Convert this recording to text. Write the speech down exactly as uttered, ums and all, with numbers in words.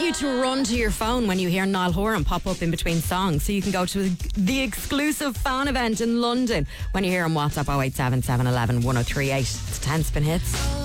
you to run to your phone when you hear Niall Horan pop up in between songs, so you can go to the exclusive fan event in London when you hear him. WhatsApp oh eight seven, seven one one, one oh three eight. It's ten Spin Hits.